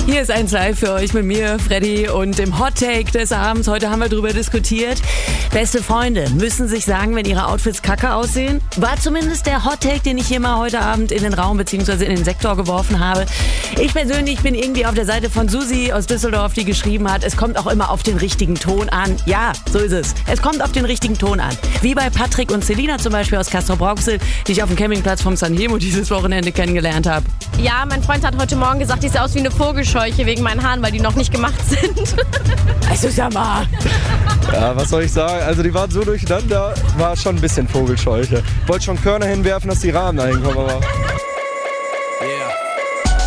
Hier ist 1 Live für euch mit mir, Freddy, und dem Hot Take des Abends. Heute haben wir darüber diskutiert. Beste Freunde müssen sich sagen, wenn ihre Outfits kacke aussehen. War zumindest der Hot Take, den ich hier mal heute Abend in den Raum bzw. in den Sektor geworfen habe. Ich persönlich bin irgendwie auf der Seite von Susi aus Düsseldorf, die geschrieben hat, es kommt auch immer auf den richtigen Ton an. Ja, so ist es. Es kommt auf den richtigen Ton an. Wie bei Patrick und Selina zum Beispiel aus Castrop-Rauxel, die ich auf dem Campingplatz vom Sanhemo dieses Wochenende kennengelernt habe. Ja, mein Freund hat heute Morgen gesagt, ich sehe aus wie eine Vogelscheuche wegen meinen Haaren, weil die noch nicht gemacht sind. Also sag mal. Ja, was soll ich sagen? Also die waren so durcheinander, war schon ein bisschen Vogelscheuche. Wollte schon Körner hinwerfen, dass die Rahmen da hinkommen, aber